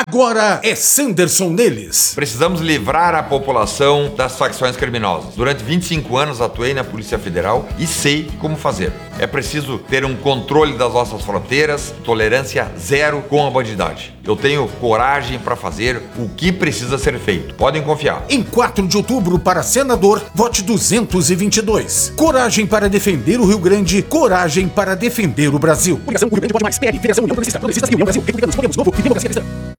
Agora é Sanderson neles. Precisamos livrar a população das facções criminosas. Durante 25 anos atuei na Polícia Federal e sei como fazer. É preciso ter um controle das nossas fronteiras, tolerância zero com a bandidagem. Eu tenho coragem para fazer o que precisa ser feito. Podem confiar. Em 4 de outubro, para senador, vote 222. Coragem para defender o Rio Grande, coragem para defender o Brasil. Coligação Rio Grande Pode Mais, PL, Federação União Progressista, Progressistas e União Brasil, Republicanos, Podemos, Novo e Democracia Cristã.